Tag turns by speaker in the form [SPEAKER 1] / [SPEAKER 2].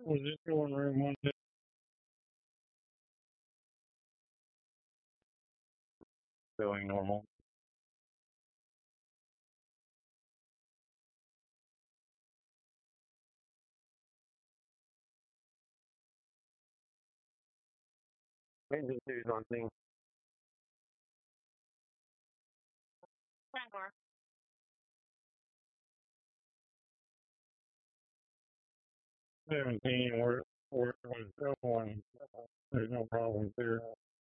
[SPEAKER 1] Was it going room one day? Feeling normal. Engine two's on thing. 17, we're with one. There's no problems there.